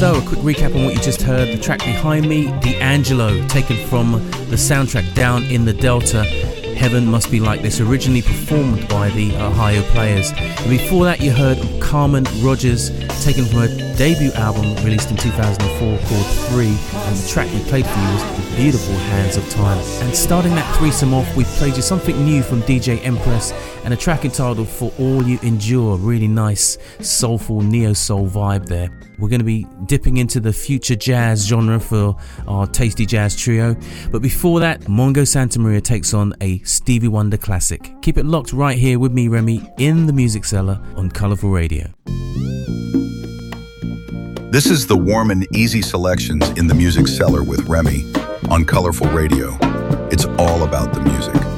So, a quick recap on what you just heard. The track behind me, D'Angelo, taken from the soundtrack Down in the Delta, Heaven Must Be Like This, originally performed by the Ohio Players. And before that, you heard Carmen Rogers, taken from her debut album released in 2004 called 3, and the track we played for you was The Beautiful Hands of Time. And starting that threesome off, we played you something new from DJ Empress and a track entitled For All You Endure. Really nice, soulful, neo-soul vibe there. We're going to be dipping into the future jazz genre for our Tasty Jazz trio. But before that, Mongo Santamaria takes on a Stevie Wonder classic. Keep it locked right here with me, Remy, in the Music Cellar on Colourful Radio. This is the warm and easy selections in the Music Cellar with Remy on Colourful Radio. It's all about the music.